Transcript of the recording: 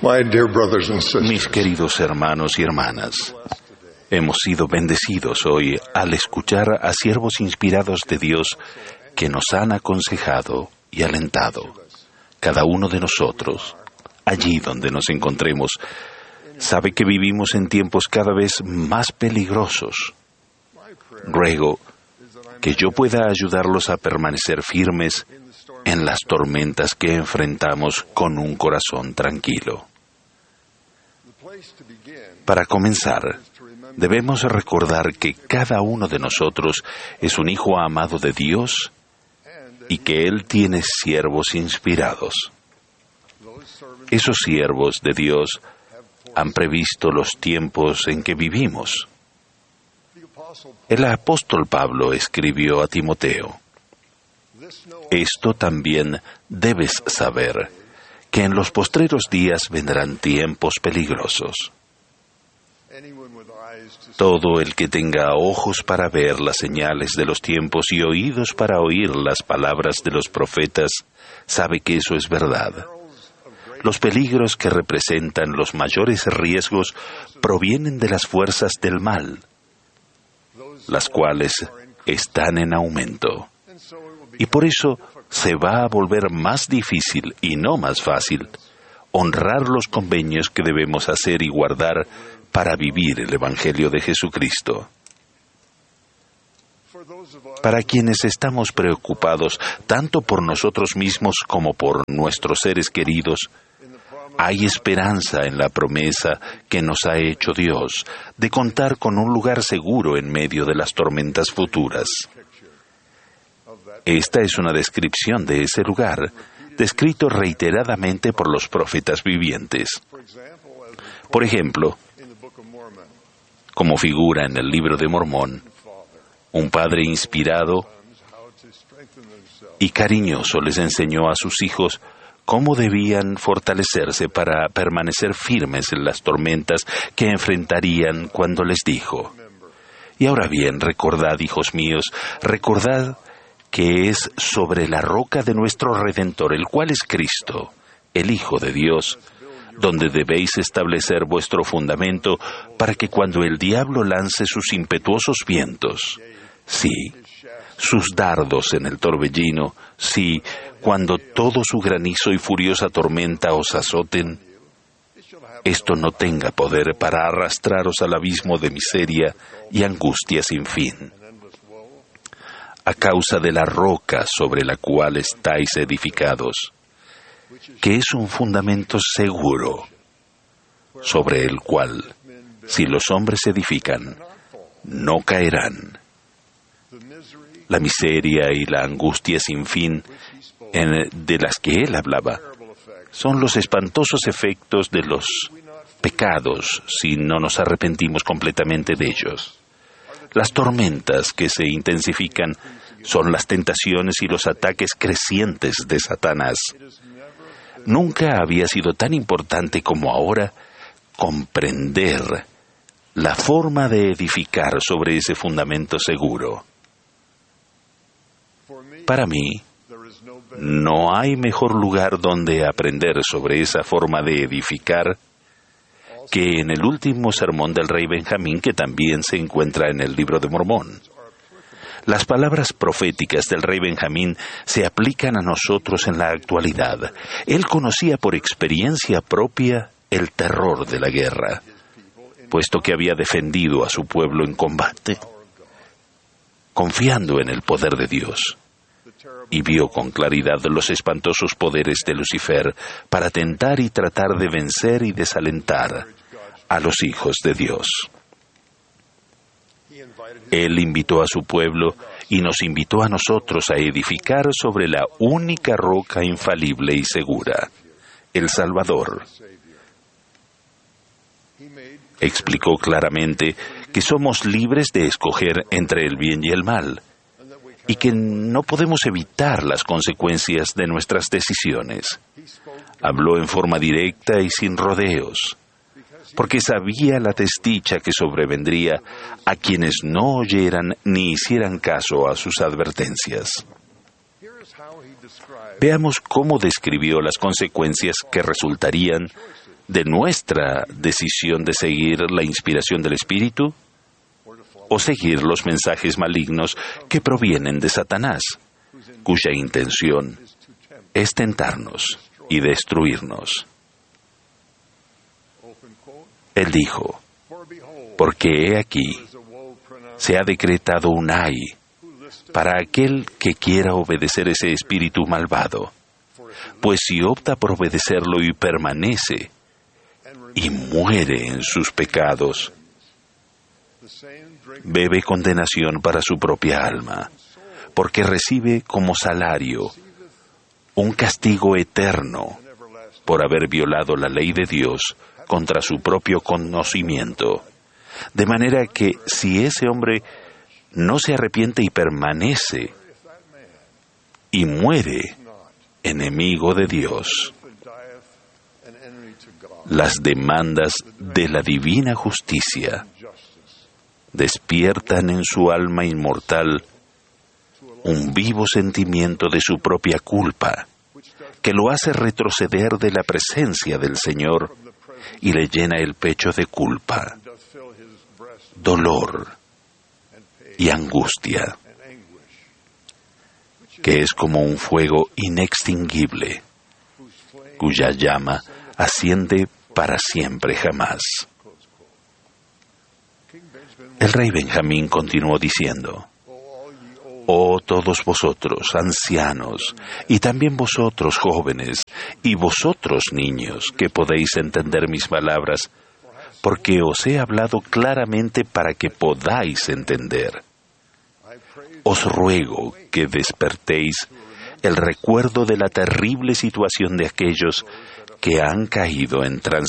My dear brothers and Mis sisters, queridos hermanos y hermanas, hemos sido bendecidos hoy al escuchar a siervos inspirados de Dios que nos han aconsejado y alentado. Cada uno de nosotros, allí donde nos encontremos, sabe que vivimos en tiempos cada vez más peligrosos. Ruego que yo pueda ayudarlos a permanecer firmes en las tormentas que enfrentamos con un corazón tranquilo. Para comenzar, debemos recordar que cada uno de nosotros es un hijo amado de Dios y que Él tiene siervos inspirados. Esos siervos de Dios han previsto los tiempos en que vivimos. El apóstol Pablo escribió a Timoteo: esto también debes saber, que en los postreros días vendrán tiempos peligrosos. Todo el que tenga ojos para ver las señales de los tiempos y oídos para oír las palabras de los profetas, sabe que eso es verdad. Los peligros que representan los mayores riesgos provienen de las fuerzas del mal, las cuales están en aumento. Y por eso se va a volver más difícil y no más fácil honrar los convenios que debemos hacer y guardar para vivir el Evangelio de Jesucristo. Para quienes estamos preocupados tanto por nosotros mismos como por nuestros seres queridos, hay esperanza en la promesa que nos ha hecho Dios de contar con un lugar seguro en medio de las tormentas futuras. Esta es una descripción de ese lugar, descrito reiteradamente por los profetas vivientes. Por ejemplo, como figura en el libro de Mormón, un padre inspirado y cariñoso les enseñó a sus hijos cómo debían fortalecerse para permanecer firmes en las tormentas que enfrentarían cuando les dijo: y ahora bien, recordad, hijos míos, recordad que es sobre la roca de nuestro Redentor, el cual es Cristo, el Hijo de Dios, donde debéis establecer vuestro fundamento para que cuando el diablo lance sus impetuosos vientos, sí, sus dardos en el torbellino, sí, cuando todo su granizo y furiosa tormenta os azoten, esto no tenga poder para arrastraros al abismo de miseria y angustia sin fin. A causa de la roca sobre la cual estáis edificados, que es un fundamento seguro, sobre el cual, si los hombres edifican, no caerán. La miseria y la angustia sin fin de las que él hablaba son los espantosos efectos de los pecados si no nos arrepentimos completamente de ellos. Las tormentas que se intensifican son las tentaciones y los ataques crecientes de Satanás. Nunca había sido tan importante como ahora comprender la forma de edificar sobre ese fundamento seguro. Para mí, no hay mejor lugar donde aprender sobre esa forma de edificar que en el último sermón del rey Benjamín, que también se encuentra en el libro de Mormón. Las palabras proféticas del rey Benjamín se aplican a nosotros en la actualidad. Él conocía por experiencia propia el terror de la guerra, puesto que había defendido a su pueblo en combate, confiando en el poder de Dios, y vio con claridad los espantosos poderes de Lucifer para tentar y tratar de vencer y desalentar a los hijos de Dios. Él invitó a su pueblo y nos invitó a nosotros a edificar sobre la única roca infalible y segura, el Salvador. Explicó claramente que somos libres de escoger entre el bien y el mal, y que no podemos evitar las consecuencias de nuestras decisiones. Habló en forma directa y sin rodeos, porque sabía la desdicha que sobrevendría a quienes no oyeran ni hicieran caso a sus advertencias. Veamos cómo describió las consecuencias que resultarían de nuestra decisión de seguir la inspiración del Espíritu o seguir los mensajes malignos que provienen de Satanás, cuya intención es tentarnos y destruirnos. Él dijo, porque he aquí, se ha decretado un ay para aquel que quiera obedecer ese espíritu malvado, pues si opta por obedecerlo y permanece y muere en sus pecados, bebe condenación para su propia alma, porque recibe como salario un castigo eterno por haber violado la ley de Dios contra su propio conocimiento. De manera que si ese hombre no se arrepiente y permanece y muere enemigo de Dios, las demandas de la divina justicia despiertan en su alma inmortal un vivo sentimiento de su propia culpa, que lo hace retroceder de la presencia del Señor y le llena el pecho de culpa, dolor y angustia, que es como un fuego inextinguible, cuya llama asciende para siempre jamás. El rey Benjamín continuó diciendo, oh todos vosotros, ancianos, y también vosotros, jóvenes, y vosotros, niños, que podéis entender mis palabras, porque os he hablado claramente para que podáis entender. Os ruego que despertéis el recuerdo de la terrible situación de aquellos que han caído en transgresión